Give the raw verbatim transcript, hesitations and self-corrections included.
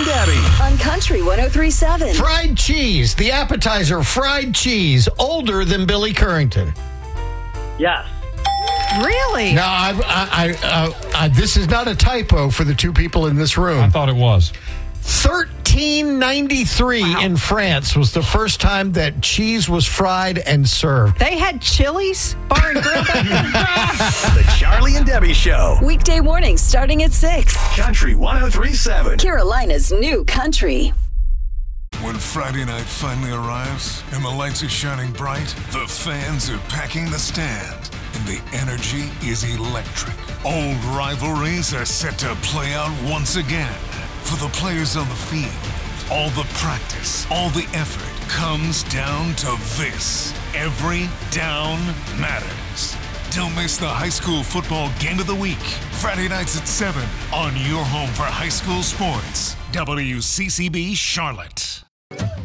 and Debbie. On Country one oh three point seven. Fried cheese, the appetizer, fried cheese, older than Billy Currington. Yes. Really? Now, I, I, I, uh, I, this is not a typo for the two people in this room. I thought it was. thirteen ninety-three wow. in France was the first time that cheese was fried and served. They had Chili's Bar and Grill. The Charlie and Debbie Show. Weekday mornings starting at six. Country one oh three point seven. Carolina's new country. When Friday night finally arrives and the lights are shining bright, the fans are packing the stand, and the energy is electric. Old rivalries are set to play out once again. For the players on the field, all the practice, all the effort comes down to this. Every down matters. Don't miss the high school football game of the week. Friday nights at seven on your home for high school sports. W C C B Charlotte.